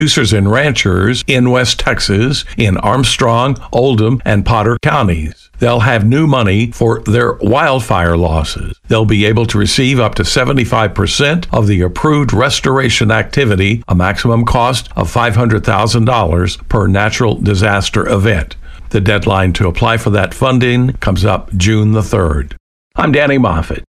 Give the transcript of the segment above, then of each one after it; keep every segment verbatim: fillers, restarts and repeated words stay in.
producers and ranchers in West Texas, in Armstrong, Oldham, and Potter counties. They'll have new money for their wildfire losses. They'll be able to receive up to seventy-five percent of the approved restoration activity, a maximum cost of five hundred thousand dollars per natural disaster event. The deadline to apply for that funding comes up June the third. I'm Danny Moffett.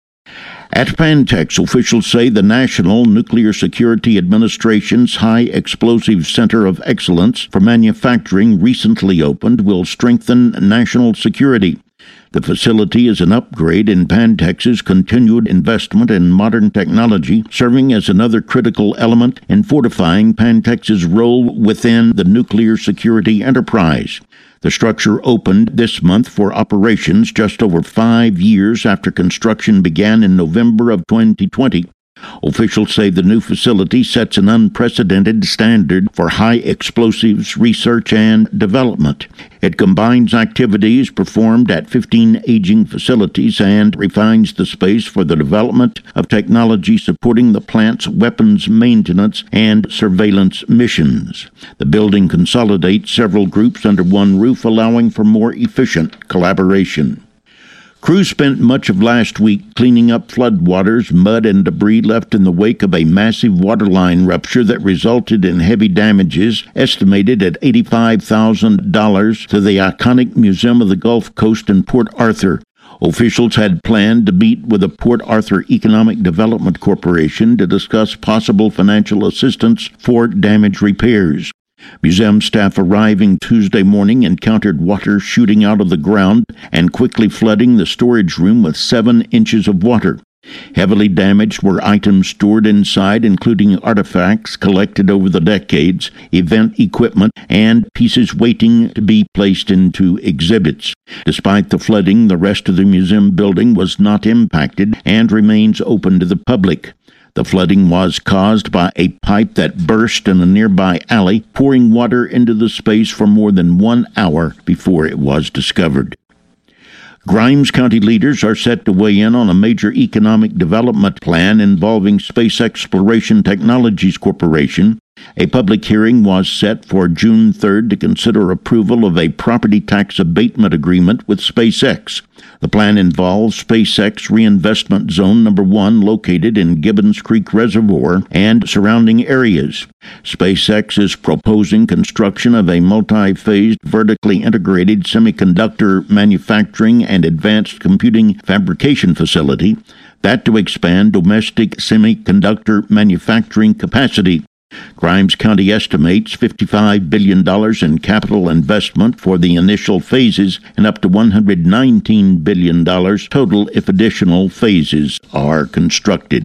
At Pantex, officials say the National Nuclear Security Administration's High Explosive Center of Excellence for Manufacturing recently opened will strengthen national security. The facility is an upgrade in Pantex's continued investment in modern technology, serving as another critical element in fortifying Pantex's role within the nuclear security enterprise. The structure opened this month for operations just over five years after construction began in November of twenty twenty. Officials say the new facility sets an unprecedented standard for high explosives research and development. It combines activities performed at fifteen aging facilities and refines the space for the development of technology supporting the plant's weapons maintenance and surveillance missions. The building consolidates several groups under one roof, allowing for more efficient collaboration. Crews spent much of last week cleaning up floodwaters, mud, and debris left in the wake of a massive waterline rupture that resulted in heavy damages, estimated at eighty-five thousand dollars, to the iconic Museum of the Gulf Coast in Port Arthur. Officials had planned to meet with the Port Arthur Economic Development Corporation to discuss possible financial assistance for damage repairs. Museum staff arriving Tuesday morning encountered water shooting out of the ground and quickly flooding the storage room with seven inches of water. Heavily damaged were items stored inside, including artifacts collected over the decades, event equipment, and pieces waiting to be placed into exhibits. Despite the flooding, the rest of the museum building was not impacted and remains open to the public. The flooding was caused by a pipe that burst in a nearby alley, pouring water into the space for more than one hour before it was discovered. Grimes County leaders are set to weigh in on a major economic development plan involving Space Exploration Technologies Corporation. A public hearing was set for June third to consider approval of a property tax abatement agreement with SpaceX. The plan involves SpaceX Reinvestment Zone Number one located in Gibbons Creek Reservoir and surrounding areas. SpaceX is proposing construction of a multi-phased, vertically integrated semiconductor manufacturing and advanced computing fabrication facility, that to expand domestic semiconductor manufacturing capacity. Grimes County estimates fifty-five billion dollars in capital investment for the initial phases and up to one hundred nineteen billion dollars total if additional phases are constructed.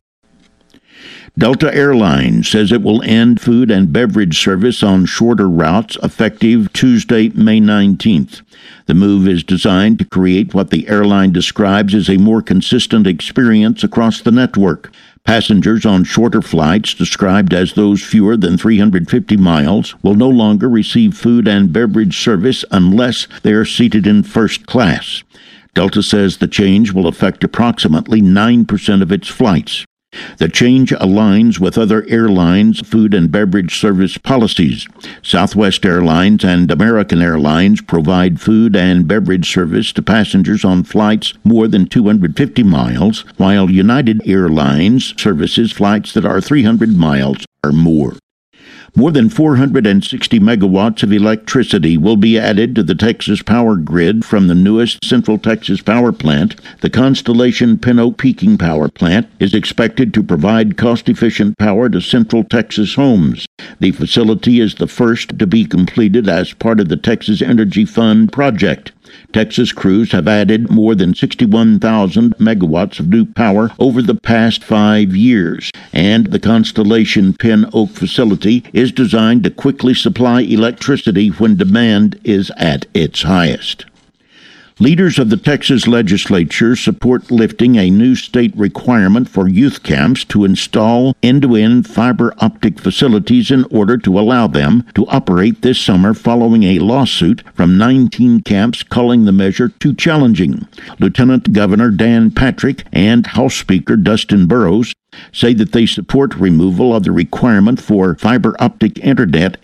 Delta Airlines says it will end food and beverage service on shorter routes effective Tuesday, May nineteenth. The move is designed to create what the airline describes as a more consistent experience across the network. Passengers on shorter flights, described as those fewer than three hundred fifty miles, will no longer receive food and beverage service unless they are seated in first class. Delta says the change will affect approximately nine percent of its flights. The change aligns with other airlines' food and beverage service policies. Southwest Airlines and American Airlines provide food and beverage service to passengers on flights more than two hundred fifty miles, while United Airlines services flights that are three hundred miles or more. More than four hundred sixty megawatts of electricity will be added to the Texas power grid from the newest Central Texas Power Plant. The Constellation Pin Oak Peaking Power Plant is expected to provide cost-efficient power to Central Texas homes. The facility is the first to be completed as part of the Texas Energy Fund project. Texas crews have added more than sixty-one thousand megawatts of new power over the past five years, and the Constellation Pin Oak facility is designed to quickly supply electricity when demand is at its highest. Leaders of the Texas legislature support lifting a new state requirement for youth camps to install end-to-end fiber optic facilities in order to allow them to operate this summer following a lawsuit from nineteen camps calling the measure too challenging. Lieutenant Governor Dan Patrick and House Speaker Dustin Burrows say that they support removal of the requirement for fiber optic internet